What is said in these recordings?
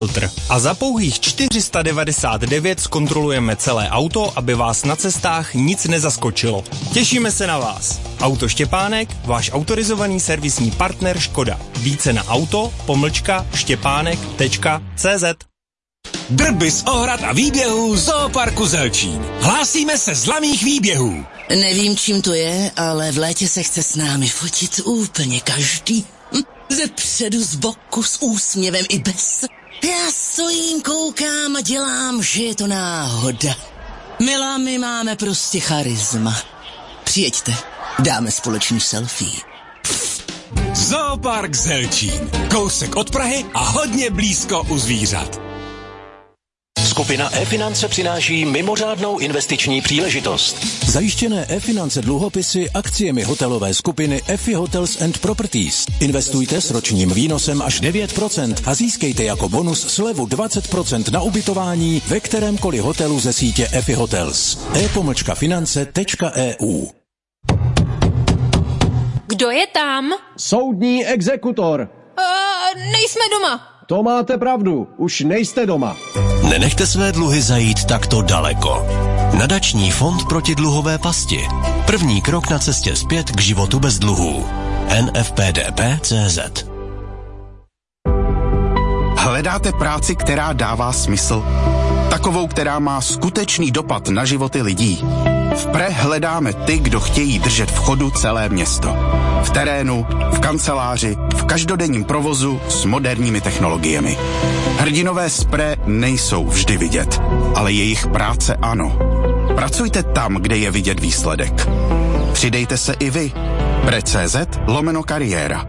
A za pouhých 499 zkontrolujeme celé auto, aby vás na cestách nic nezaskočilo. Těšíme se na vás. Auto Štěpánek, váš autorizovaný servisní partner Škoda. Více na auto-štěpánek.cz. Drby z ohrad a výběhů Zooparku Zelčín. Hlásíme se z laných výběhů. Nevím, čím to je, ale v létě se chce s námi fotit úplně každý. Ze předu, z boku, s úsměvem i bez. Já stojím, koukám a dělám, že je to náhoda. Milá, my máme prostě charisma. Přijeďte, dáme společný selfie. Zoopark Zelčín. Kousek od Prahy a hodně blízko u zvířat. Skupina e-finance přináší mimořádnou investiční příležitost. Zajištěné e-finance dluhopisy akciemi hotelové skupiny EFI Hotels and Properties. Investujte s ročním výnosem až 9% a získejte jako bonus slevu 20% na ubytování ve kterémkoliv hotelu ze sítě EFI Hotels. e-finance.eu. Kdo je tam? Soudní exekutor. Nejsme doma. To máte pravdu, už nejste doma. Nenechte své dluhy zajít takto daleko. Nadační fond proti dluhové pasti. První krok na cestě zpět k životu bez dluhů. NFPDP.cz. Hledáte práci, která dává smysl? Takovou, která má skutečný dopad na životy lidí? V PRE hledáme ty, kdo chtějí držet v chodu celé město. V terénu, v kanceláři, v každodenním provozu s moderními technologiemi. Hrdinové z PRE nejsou vždy vidět, ale jejich práce ano. Pracujte tam, kde je vidět výsledek. Přidejte se i vy. PRE.cz/kariéra.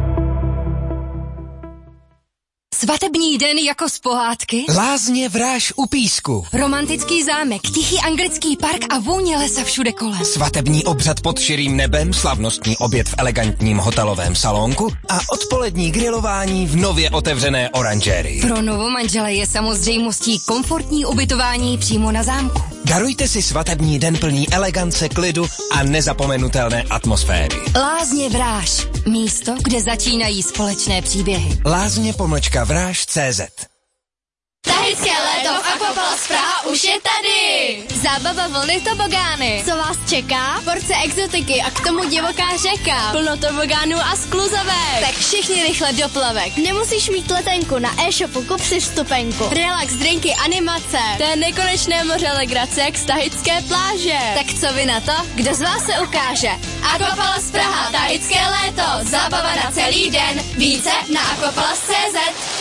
Svatební den jako z pohádky. Lázně Vráž u Písku. Romantický zámek, tichý anglický park a vůně lesa všude kolem. Svatební obřad pod širým nebem, slavnostní oběd v elegantním hotelovém salonku a odpolední grilování v nově otevřené oranžérii. Pro novomanžele je samozřejmostí komfortní ubytování přímo na zámku. Darujte si svatební den plný elegance, klidu a nezapomenutelné atmosféry. Lázně Vráž. Místo, kde začínají společné příběhy. Lázně-Vráž.cz. Tahické léto v Aquapalace Praha už je tady! Zábava, vlny, tobogány. Co vás čeká? Porce exotiky a k tomu divoká řeka. Plno tobogánů a skluzavek. Tak všichni rychle do plavek. Nemusíš mít letenku, na e-shopu kup si vstupenku. Relax, drinky, animace. To je nekonečné moře legrace jak z tahické pláže. Tak co vy na to? Kdo z vás se ukáže? Aquapalace Praha, tahické léto. Zábava na celý den. Více na aquapalace.cz.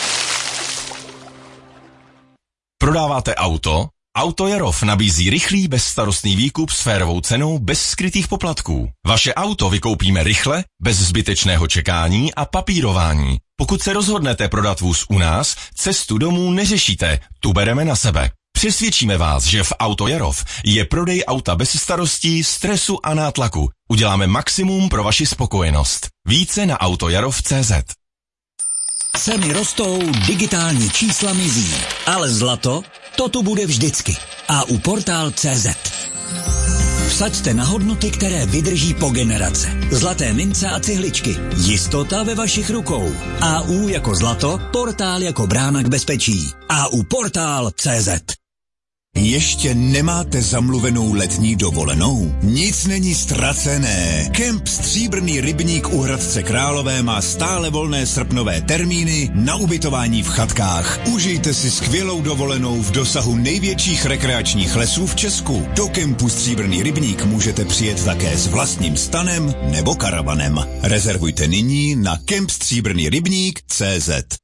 Prodáváte auto? Auto Jarov nabízí rychlý, bezstarostný výkup s férovou cenou bez skrytých poplatků. Vaše auto vykoupíme rychle, bez zbytečného čekání a papírování. Pokud se rozhodnete prodat vůz u nás, cestu domů neřešíte, tu bereme na sebe. Přesvědčíme vás, že v Auto Jarov je prodej auta bez starostí, stresu a nátlaku. Uděláme maximum pro vaši spokojenost. Více na autojarov.cz. Ceny rostou, digitální čísla mizí, ale zlato, to tu bude vždycky. A u Portál.cz. Vsaďte na hodnoty, které vydrží po generace. Zlaté mince a cihličky. Jistota ve vašich rukou. AU jako zlato, Portál jako brána k bezpečí. AU Portál.cz. Ještě nemáte zamluvenou letní dovolenou? Nic není ztracené. Kemp Stříbrný rybník u Hradce Králové má stále volné srpnové termíny na ubytování v chatkách. Užijte si skvělou dovolenou v dosahu největších rekreačních lesů v Česku. Do kempu Stříbrný rybník můžete přijet také s vlastním stanem nebo karavanem. Rezervujte nyní na kempstříbrnyrybník.cz.